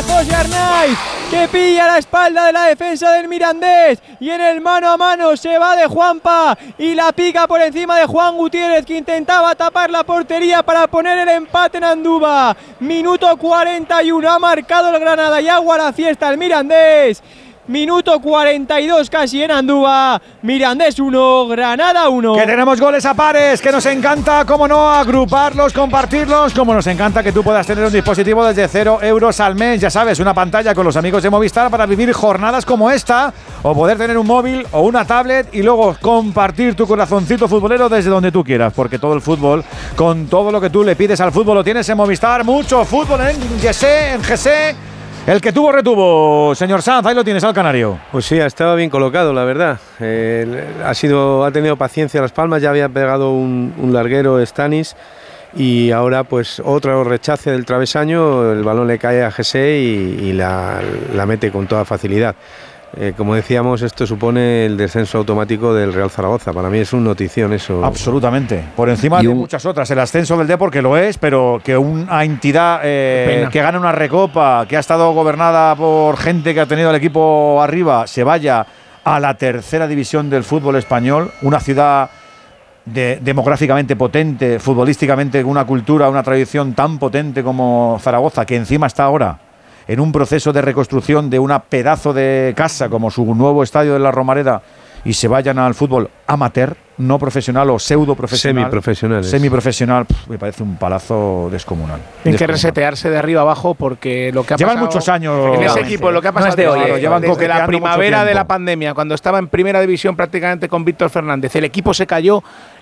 José Arnaiz, que pilla la espalda de la defensa del Mirandés, y en el mano a mano se va de Juanpa y la pica por encima de Juan Gutiérrez, que intentaba tapar la portería para poner el empate en Andúba. Minuto 41, ha marcado el Granada y agua la fiesta el Mirandés. Minuto 42 casi en Andúba. Mirandés 1, Granada 1. Que tenemos goles a pares, que nos encanta, cómo no, agruparlos, compartirlos, como nos encanta que tú puedas tener un dispositivo desde 0 euros al mes, ya sabes, una pantalla con los amigos de Movistar para vivir jornadas como esta, o poder tener un móvil o una tablet y luego compartir tu corazoncito futbolero desde donde tú quieras, porque todo el fútbol, con todo lo que tú le pides al fútbol, lo tienes en Movistar. Mucho fútbol en GC. El que tuvo, retuvo. Señor Sanz, ahí lo tienes al canario. Pues sí, ha estado bien colocado, la verdad. Ha tenido paciencia Las Palmas, ya había pegado un larguero Stanis y ahora pues otro rechace del travesaño, el balón le cae a Jesse y la mete con toda facilidad. Como decíamos, esto supone el descenso automático del Real Zaragoza. Para mí es una notición eso. Absolutamente. Por encima de muchas otras. El ascenso del Depor, que lo es, pero que una entidad que gana una recopa, que ha estado gobernada por gente que ha tenido al equipo arriba, se vaya a la tercera división del fútbol español. Una ciudad demográficamente potente, futbolísticamente una cultura, una tradición tan potente como Zaragoza, que encima está ahora en un proceso de reconstrucción de una pedazo de casa como su nuevo estadio de la Romareda, y se vayan al fútbol amateur, no profesional o pseudo profesional, semiprofesional, me parece un palazo descomunal. Tienen que resetearse de arriba abajo, porque lo que ha pasado… Llevan muchos años en ese equipo, lo que ha pasado desde la primavera de la pandemia, cuando estaba en primera división prácticamente con Víctor Fernández, el equipo se cayó